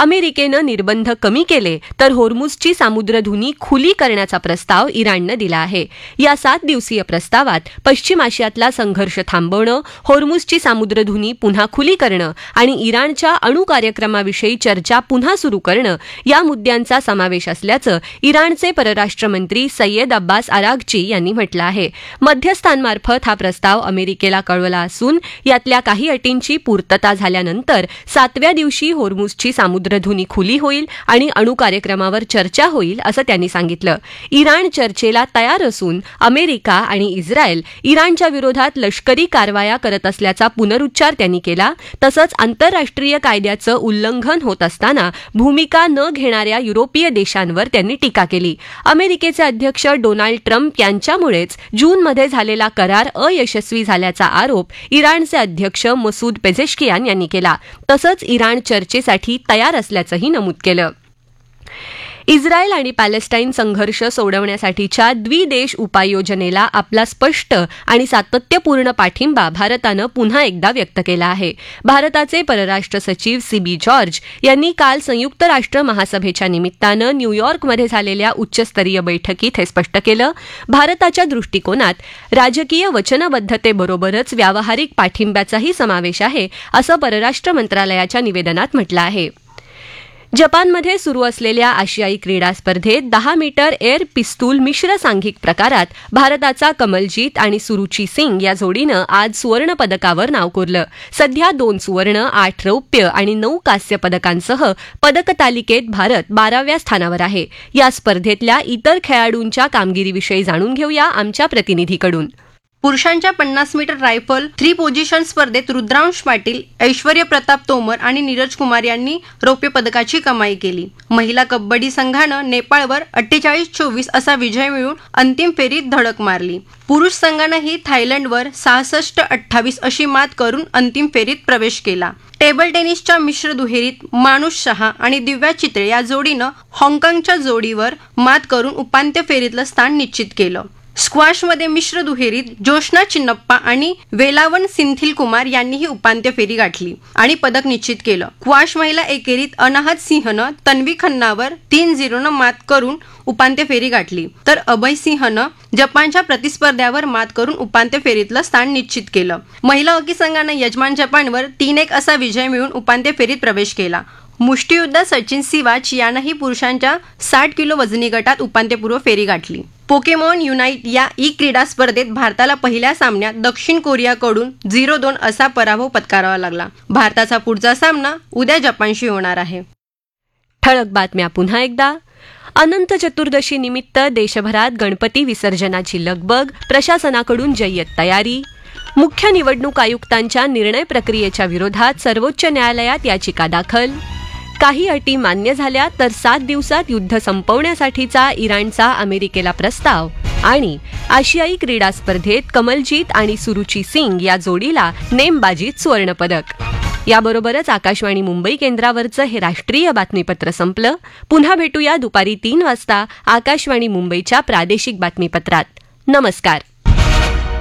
अमेरिकेनं निर्बंध कमी केले तर होर्मुझची सामुद्रधुनी खुली करण्याचा प्रस्ताव इराणनं दिला आहे. या 7 दिवसीय प्रस्तावात पश्चिम आशियातला संघर्ष थांबवणं, होर्मुझची सामुद्रधुनी पुन्हा खुली करणं आणि इराणच्या अणु कार्यक्रमाविषयी चर्चा पुन्हा सुरू करणं या मुद्द्यांचा समावेश असल्याचं इराणचे परराष्ट्र मंत्री सय्यद अब्बास आराघची यांनी म्हटलं आहे. मध्यस्थांमार्फत हा प्रस्ताव अमेरिकेला कळवला असून यातल्या काही अटींची पूर्तता झाल्यानंतर 7व्या दिवशी होर्मुझची सामुद्रधुनी खुली होईल आणि अणु कार्यक्रमावर चर्चा होईल असं त्यांनी सांगितलं. इराण चर्चेला तयार असून अमेरिका आणि इस्रायल इराणच्या विरोधात लष्करी कारवाया करत असल्याचा पुनरुच्चार त्यांनी केला. तसंच आंतरराष्ट्रीय कायद्याचं उल्लंघन होत असताना भूमिका न घेणाऱ्या युरोपीय देशांवर त्यांनी टीका केली. अमेरिकेचे अध्यक्ष डोनाल्ड ट्रम्प यांच्यामुळेच जूनमध्ये झालेला करार अयशस्वी झाल्याचा आरोप इराणचे अध्यक्ष मसूद पेझेश्कियान यांनी केला. तसंच इराण चर्चेसाठी तयार असल्याचंही नमूद केलं. इस्रायल आणि पॅलेस्टाईन संघर्ष सोडवण्यासाठीच्या द्विदेश उपाययोजनेला आपला स्पष्ट आणि सातत्यपूर्ण पाठिंबा भारतानं पुन्हा एकदा व्यक्त केला आहे. भारताचे परराष्ट्र सचिव CB जॉर्ज यांनी काल संयुक्त राष्ट्र महासभेच्या निमित्तानं न्यूयॉर्कमध्ये झालेल्या उच्चस्तरीय बैठकीत हे स्पष्ट केलं. भारताच्या दृष्टिकोनात राजकीय वचनबद्धतेबरोबरच व्यावहारिक पाठिंब्याचाही समावेश आहे असं परराष्ट्र मंत्रालयाच्या निवेदनात म्हटलं आहे. जपानमध्ये सुरू असलेल्या आशियाई क्रीडा स्पर्धेत 10 मीटर एअर पिस्तूल मिश्र सांघिक प्रकारात भारताचा कमलजीत आणि सुरुची सिंग या जोडीनं आज सुवर्ण पदकावर नाव कोरलं. सध्या 2 सुवर्ण, 8 रौप्य आणि 9 कांस्य पदकांसह पदक तालिकेत भारत 12व्या स्थानावर आहे. या स्पर्धेतल्या इतर खेळाडूंच्या कामगिरीविषयी जाणून घेऊया आमच्या प्रतिनिधीकडून. पुरुषांच्या 50 मीटर रायफल 3 पोझिशन स्पर्धेत रुद्रांश पाटील, ऐश्वर्य प्रताप तोमर आणि नीरज कुमार यांनी रौप्य पदकाची कमाई केली. महिला कबड्डी संघानं नेपाळवर 48-24 असा विजय मिळवून अंतिम फेरीत धडक मारली. पुरुष संघानंही थायलंडवर 66-28 अशी मात करून अंतिम फेरीत प्रवेश केला. टेबल टेनिसच्या मिश्र दुहेरीत मानुष शहा आणि दिव्या चित्रे या जोडीनं हाँगकाँगच्या जोडीवर मात करून उपांत्य फेरीतलं स्थान निश्चित केलं. स्क्वॉशमध्ये मिश्र दुहेरीत जोशना चिन्नप्पा आणि वेलावन सिंथिल कुमार यांनीही उपांत्य फेरी गाठली आणि पदक निश्चित केलं. स्क्वॉश महिला एकेरीत अनाहत सिंहनं तन्वी खन्नावर 3-0 मात करून उपांत्य फेरी गाठली, तर अभय सिंहनं जपानच्या प्रतिस्पर्ध्यावर मात करून उपांत्य फेरीतलं स्थान निश्चित केलं. महिला हॉकी संघानं यजमान जपानवर 3-1 असा विजय मिळवून उपांत्य फेरीत प्रवेश केला. मुष्टियोद्धा सचिन सिवाच यानंही पुरुषांच्या 60 किलो वजनी गटात उपांत्यपूर्व फेरी गाठली. पोकेमॉन युनाइट या क्रीडा स्पर्धेत भारताला पहिल्या सामन्यात दक्षिण कोरियाकडून 0-2 असा पराभव पत्करावा लागला. भारताचा पुढचा सामना उद्या जपानशी होणार आहे. ठळक बातम्या पुन्हा एकदा. अनंत चतुर्दशी निमित्त देशभरात गणपती विसर्जनाची लगबग, प्रशासनाकडून जय्यत तयारी. मुख्य निवडणूक आयुक्तांच्या निर्णय प्रक्रियेच्या विरोधात सर्वोच्च न्यायालयात याचिका दाखल. काही अटी मान्य झाल्या तर 7 दिवसात युद्ध संपवण्यासाठीचा इराणचा अमेरिकेला प्रस्ताव. आणि आशियाई क्रीडा स्पर्धेत कमलजीत आणि सुरुची सिंग या जोडीला नेमबाजीत सुवर्णपदक. याबरोबरच आकाशवाणी मुंबई केंद्रावरचं हे राष्ट्रीय बातमीपत्र संपलं. पुन्हा भेटूया दुपारी 3 वाजता आकाशवाणी मुंबईच्या प्रादेशिक बातमीपत्रात. नमस्कार.